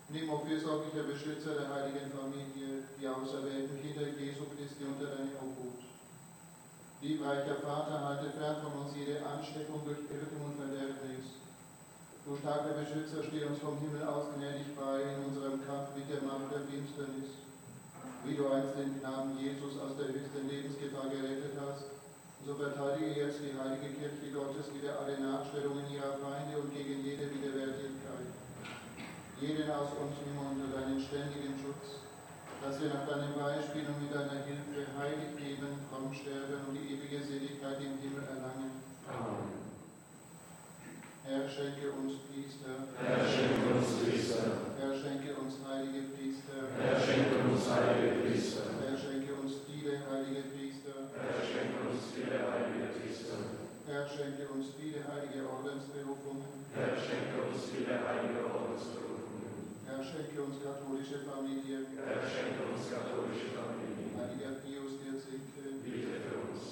Nimm, o fürsorglicher Beschützer der heiligen Familie, die auserwählten Kinder Jesu Christi unter deine Obhut. Liebreicher Vater, halte fern von uns jede Ansteckung durch Irrtum und Verderbnis. Du starker Beschützer, steh uns vom Himmel aus gnädig bei in unserem Kampf mit der Macht der Finsternis. Wie du einst den Knaben Jesus aus der höchsten Lebensgefahr gerettet hast, so verteidige jetzt die heilige Kirche Gottes wider alle Nachstellungen ihrer Feinde und gegen jede Widerwärtigkeit. Jeden aus uns nimm unter deinen ständigen Schutz, dass wir nach deinem Beispiel und mit deiner Hilfe heilig leben, fromm sterben und die ewige Seligkeit im Himmel erlangen. Amen. Herr, schenke uns Priester. Herr, schenke uns Priester.